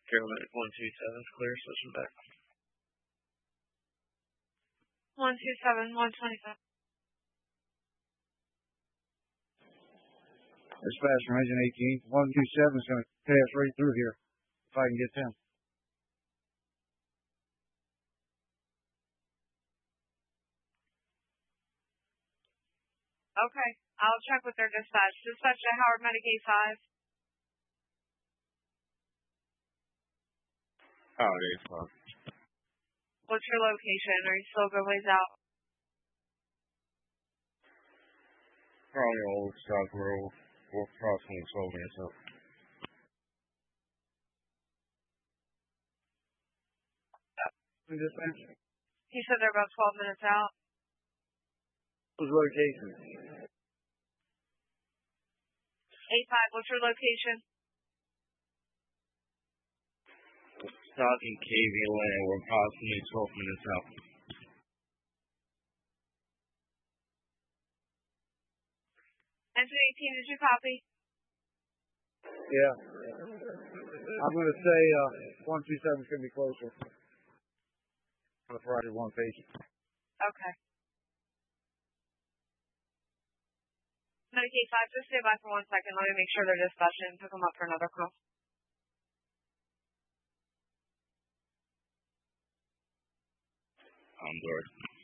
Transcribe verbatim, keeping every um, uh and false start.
Carolina one two seven is clear, switching back. one two seven, one twenty-seven. Dispatch from Engine eighteen. one two seven is going to pass right through here, if I can get them. Okay, I'll check with their dispatch. Dispatch to Howard Medicaid five. Howard eight five. What's your location? Are you still a good ways out? Probably Old South Road, or approximately twelve minutes up. Dispatch? He said they're about twelve minutes out. Whose location? eight five, what's your location? Stock in K V Lane, we're approximately twelve minutes out. Engine eighteen, did you copy? Yeah. I'm going to say uh, one two seven is going to be closer. On the Friday one patient. Okay. Medicaid five, just stay by for one second. Let me make sure they're dispatching and pick them up for another call. I'm good.